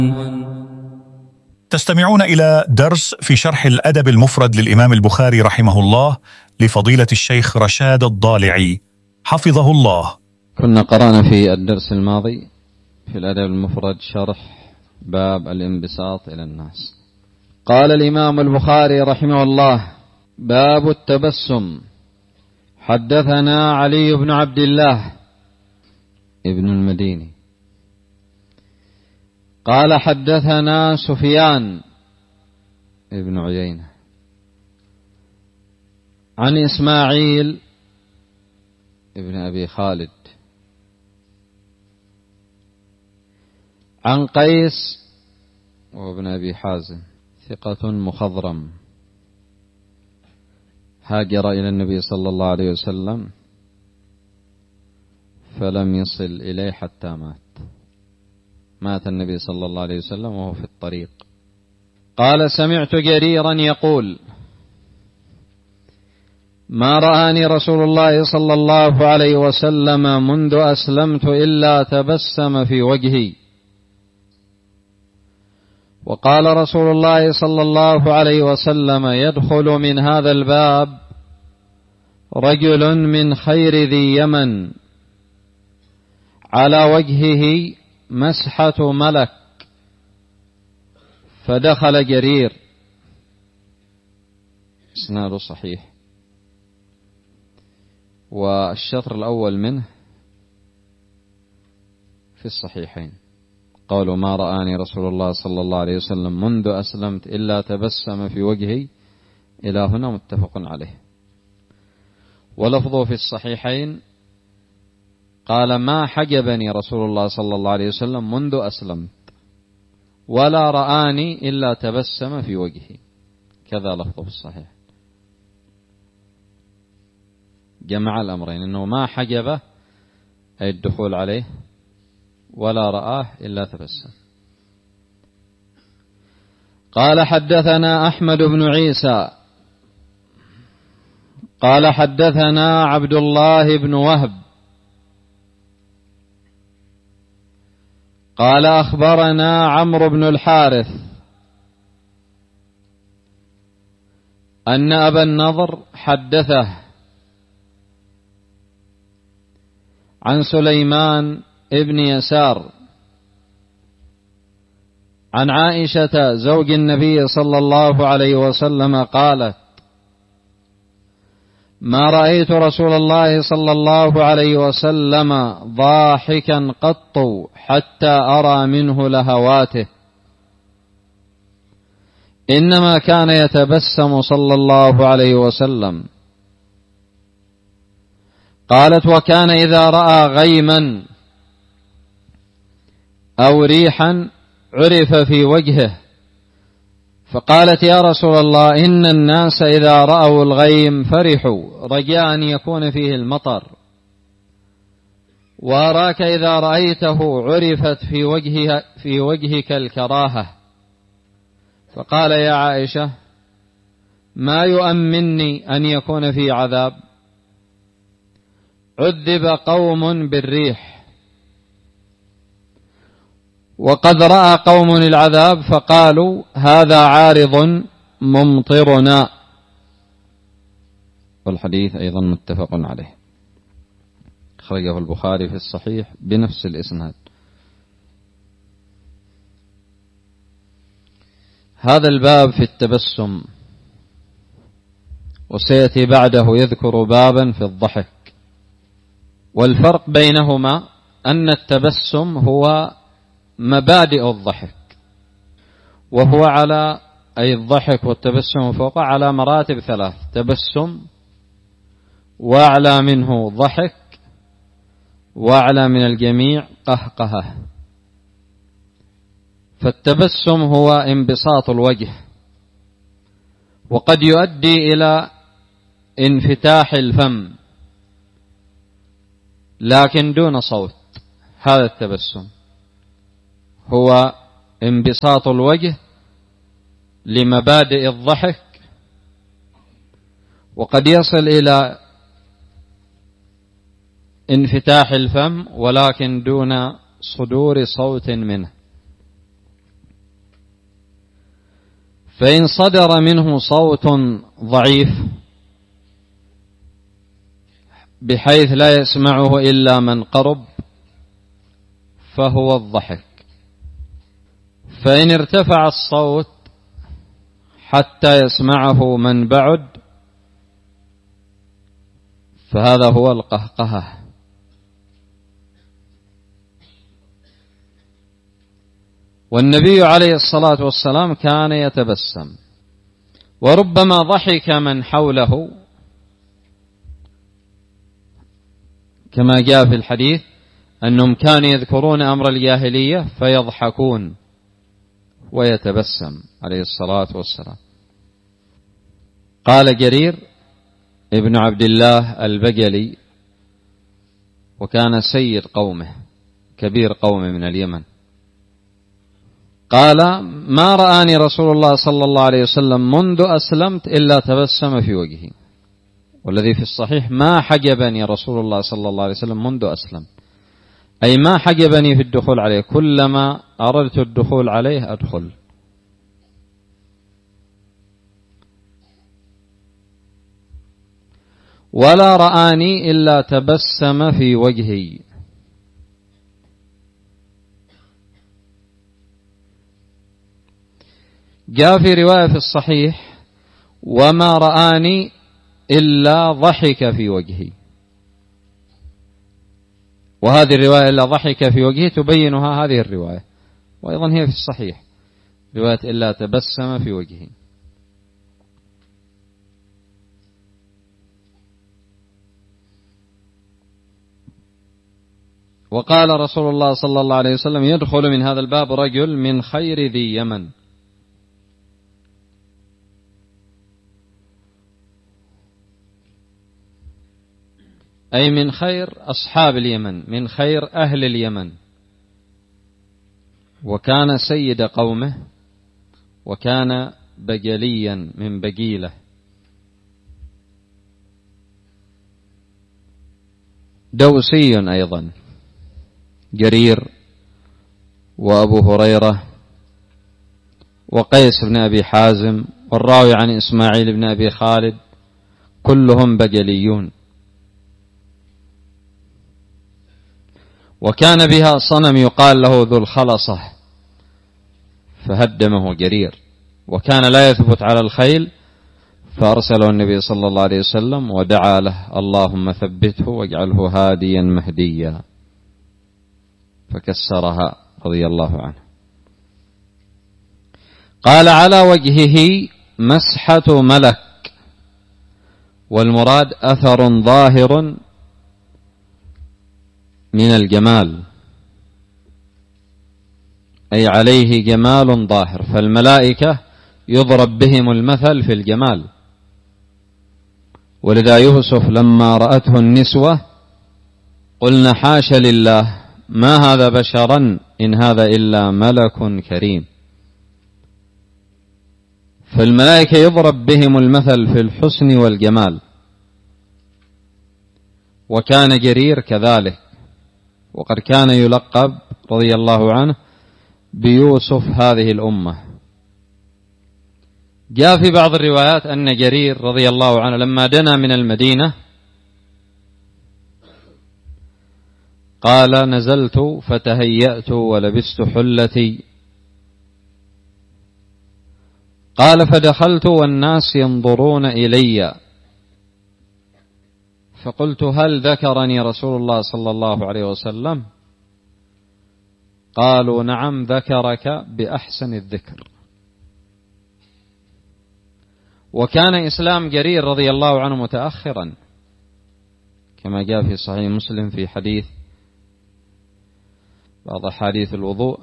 تستمعون إلى درس في شرح الأدب المفرد للإمام البخاري رحمه الله لفضيلة الشيخ رشاد الضالعي حفظه الله. كنا قرأنا في الدرس الماضي في الأدب المفرد شرح باب الانبساط إلى الناس. قال الإمام البخاري رحمه الله: باب التبسم. حدثنا علي بن عبد الله ابن المديني قال حدثنا سفيان ابن عيينة عن إسماعيل ابن أبي خالد عن قيس وابن أبي حازم ثقة مخضرم هاجر إلى النبي صلى الله عليه وسلم فلم يصل إليه حتى مات النبي صلى الله عليه وسلم وهو في الطريق. قال: سمعت جريرا يقول: ما رآني رسول الله صلى الله عليه وسلم منذ أسلمت إلا تبسم في وجهي. وقال رسول الله صلى الله عليه وسلم: يدخل من هذا الباب رجل من خير ذي يمن على وجهه مسحة ملك. فدخل جرير. إسناده صحيح. والشطر الأول منه في الصحيحين. قالوا: ما رآني رسول الله صلى الله عليه وسلم منذ أسلمت إلا تبسم في وجهي، إلى هنا متفق عليه. ولفظه في الصحيحين قال: ما حجبني رسول الله صلى الله عليه وسلم منذ أسلمت ولا رآني إلا تبسم في وجهي. كذا لفظه في الصحيح. جمع الأمرين، إنه ما حجبه أي الدخول عليه ولا رآه إلا تبسم. قال: حدثنا أحمد بن عيسى قال حدثنا عبد الله بن وهب قال أخبرنا عمرو بن الحارث أن أبا النضر حدثه عن سليمان ابن يسار عن عائشة زوج النبي صلى الله عليه وسلم قالت: ما رأيت رسول الله صلى الله عليه وسلم ضاحكا قط حتى أرى منه لهواته، إنما كان يتبسم صلى الله عليه وسلم. قالت: وكان إذا رأى غيما أو ريحا عرف في وجهه. فقالت: يا رسول الله، إن الناس إذا رأوا الغيم فرحوا رجاء أن يكون فيه المطر، وأراك إذا رأيته عرفت في وجهك الكراهة. فقال: يا عائشة، ما يؤمنني أن يكون في عذاب. عذب قوم بالريح وقد رأى قوم العذاب فقالوا: هذا عارض ممطرنا. والحديث أيضا متفق عليه، أخرجه البخاري في الصحيح بنفس الإسناد. هذا الباب في التبسم، وسيأتي بعده يذكر بابا في الضحك. والفرق بينهما أن التبسم هو مبادئ الضحك، وهو على أي الضحك والتبسم فوق على مراتب ثلاث: تبسم، وأعلى منه ضحك، وأعلى من الجميع قهقهة. فالتبسم هو انبساط الوجه، وقد يؤدي إلى انفتاح الفم لكن دون صوت. هذا التبسم هو انبساط الوجه لمبادئ الضحك، وقد يصل إلى انفتاح الفم ولكن دون صدور صوت منه. فإن صدر منه صوت ضعيف بحيث لا يسمعه إلا من قرب فهو الضحك. فإن ارتفع الصوت حتى يسمعه من بعد فهذا هو القهقهة. والنبي عليه الصلاة والسلام كان يتبسم، وربما ضحك من حوله كما جاء في الحديث أنهم كانوا يذكرون أمر الجاهلية فيضحكون ويتبسم عليه الصلاة والسلام. قال جرير ابن عبد الله البجلي، وكان سيد قومه كبير قومه من اليمن، قال: ما رآني رسول الله صلى الله عليه وسلم منذ أسلمت إلا تبسم في وجهي. والذي في الصحيح: ما حجبني رسول الله صلى الله عليه وسلم منذ أسلم، أي ما حجبني في الدخول عليه، كلما أردت الدخول عليه أدخل. ولا رآني إلا تبسم في وجهي. جاء في رواية في الصحيح: وما رآني إلا ضحك في وجهي. وهذه الرواية إلا ضحك في وجهي تبينها هذه الرواية، وأيضا هي في الصحيح رواية إلا تبسم في وجهي. وقال رسول الله صلى الله عليه وسلم: يدخل من هذا الباب رجل من خير ذي يمن. أي من خير أصحاب اليمن، من خير أهل اليمن، وكان سيد قومه، وكان بجليا من بجيلة. دوسي أيضا، جرير وأبو هريرة وقيس بن أبي حازم والراوي عن إسماعيل بن أبي خالد كلهم بجليون. وكان بها صنم يقال له ذو الخلصة فهدمه جرير، وكان لا يثبت على الخيل فأرسله النبي صلى الله عليه وسلم ودعا له: اللهم ثبته واجعله هاديا مهديا، فكسرها رضي الله عنه. قال: على وجهه مسحة ملك، والمراد أثر ظاهر من الجمال، أي عليه جمال ظاهر، فالملائكة يضرب بهم المثل في الجمال. ولذا يوسف لما رأته النسوة قلنا: حاش لله، ما هذا بشرا إن هذا إلا ملك كريم. فالملائكة يضرب بهم المثل في الحسن والجمال. وكان جرير كذلك، وقد كان يلقب رضي الله عنه بيوسف هذه الأمة. جاء في بعض الروايات أن جرير رضي الله عنه لما دنا من المدينة قال: نزلت فتهيأت ولبست حلتي. قال: فدخلت والناس ينظرون إلي، فقلت: هل ذكرني رسول الله صلى الله عليه وسلم؟ قالوا: نعم، ذكرك بأحسن الذكر. وكان إسلام جرير رضي الله عنه متأخرا كما جاء في صحيح مسلم في حديث بعض حديث الوضوء،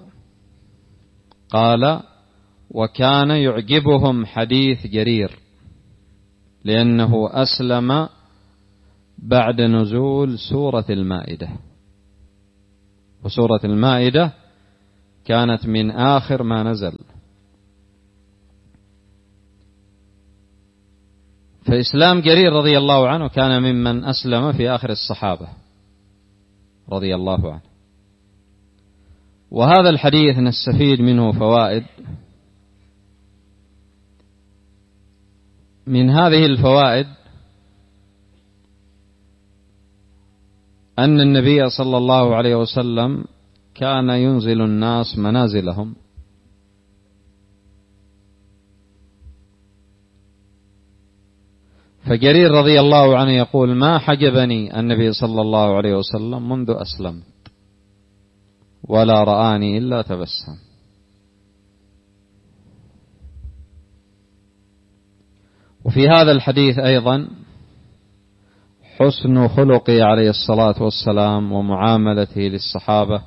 قال: وكان يعجبهم حديث جرير لأنه أسلم بعد نزول سورة المائدة، وسورة المائدة كانت من آخر ما نزل. فإسلام جرير رضي الله عنه كان ممن أسلم في آخر الصحابة رضي الله عنه. وهذا الحديث نستفيد منه فوائد. من هذه الفوائد أن النبي صلى الله عليه وسلم كان ينزل الناس منازلهم، فجرير رضي الله عنه يقول: ما حجبني النبي صلى الله عليه وسلم منذ أسلمت ولا رآني إلا تبسم. وفي هذا الحديث أيضا حسن خلقه عليه الصلاة والسلام ومعاملته للصحابة،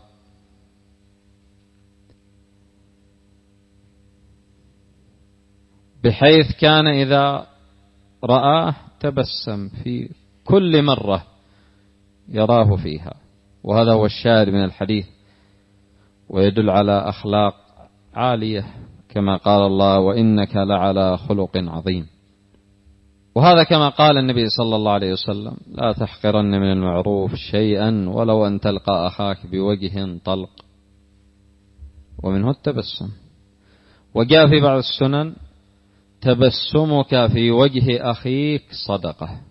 بحيث كان إذا رآه تبسم في كل مرة يراه فيها، وهذا هو الشاهد من الحديث، ويدل على أخلاق عالية كما قال الله: وإنك لعلى خلق عظيم. وهذا كما قال النبي صلى الله عليه وسلم: لا تحقرن من المعروف شيئا ولو أن تلقى أخاك بوجه طلق، ومنه التبسم. وجاء في بعض السنن: تبسمك في وجه أخيك صدقة،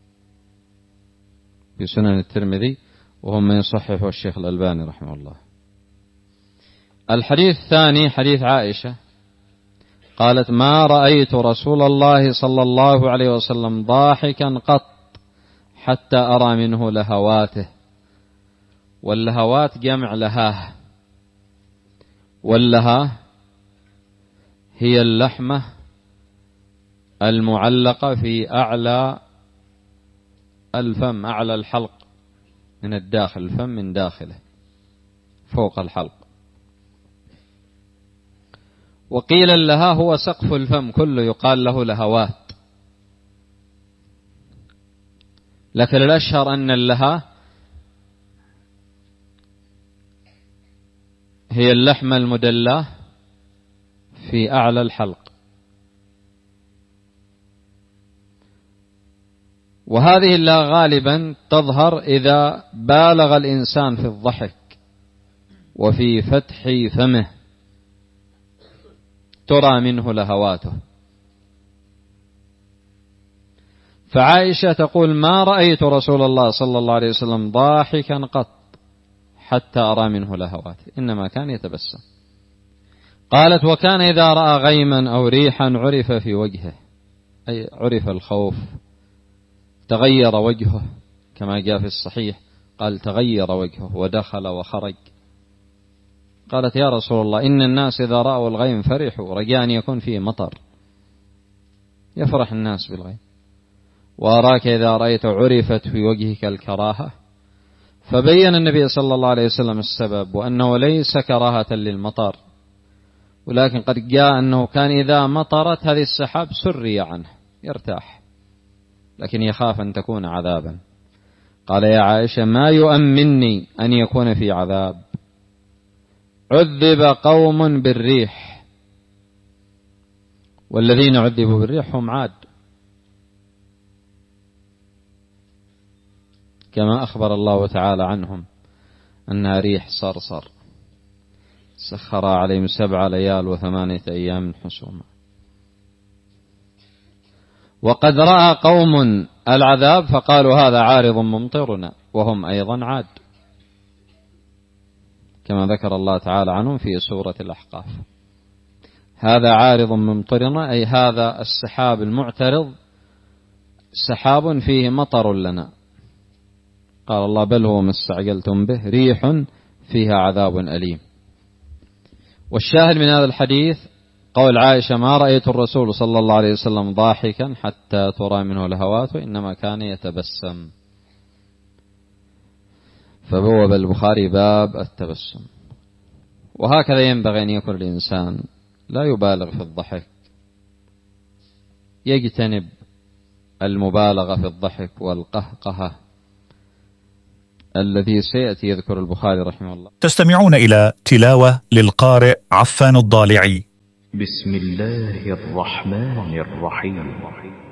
في سنن الترمذي، وهم من يصححه الشيخ الألباني رحمه الله. الحديث الثاني حديث عائشة قالت: ما رأيت رسول الله صلى الله عليه وسلم ضاحكا قط حتى أرى منه لهواته. واللهوات جمع لهاه، واللها هي اللحمة المعلقة في أعلى الفم، أعلى الحلق من الداخل، الفم من داخله فوق الحلق. وقيل اللها هو سقف الفم كله، يقال له لهوات، لكن الأشهر أن اللها هي اللحمة المدلة في أعلى الحلق. وهذه اللها غالبا تظهر إذا بالغ الإنسان في الضحك وفي فتح فمه، ترى منه لهواته. فعائشة تقول: ما رأيت رسول الله صلى الله عليه وسلم ضاحكا قط حتى أرى منه لهواته، إنما كان يتبسم. قالت: وكان إذا رأى غيما أو ريحا عرف في وجهه، أي عرف الخوف، تغير وجهه، كما جاء في الصحيح قال: تغير وجهه ودخل وخرج. قالت: يا رسول الله، إن الناس إذا رأوا الغيم فرحوا، رجاء أن يكون فيه مطر، يفرح الناس بالغيم. وأراك إذا رأيت عرفت في وجهك الكراهة. فبين النبي صلى الله عليه وسلم السبب، وأنه ليس كراهة للمطر، ولكن قد جاء أنه كان إذا مطرت هذه السحاب سري عنه يرتاح، لكن يخاف أن تكون عذابا. قال: يا عائشة، ما يؤمنني أن يكون في عذاب. عذب قوم بالريح، والذين عذبوا بالريح هم عاد، كما أخبر الله تعالى عنهم أنها ريح صرصر سخر عليهم 7 ليال و8 أيام حسوما. وقد رأى قوم العذاب فقالوا: هذا عارض ممطرنا، وهم أيضا عاد، كما ذكر الله تعالى عنهم في سورة الأحقاف. هذا عارض ممطرنا، أي هذا السحاب المعترض سحاب فيه مطر لنا. قال الله: بل هو ما استعجلتم به ريح فيها عذاب أليم. والشاهد من هذا الحديث قول عائشة: ما رأيت الرسول صلى الله عليه وسلم ضاحكا حتى ترى منه لهواته، إنما كان يتبسم. فبوب البخاري باب التبسم. وهكذا ينبغي أن يكون الإنسان، لا يبالغ في الضحك، يجتنب المبالغة في الضحك والقهقهة الذي سيأتي يذكر البخاري رحمه الله. تستمعون إلى تلاوة للقارئ عفان الضالعي. بسم الله الرحمن الرحيم.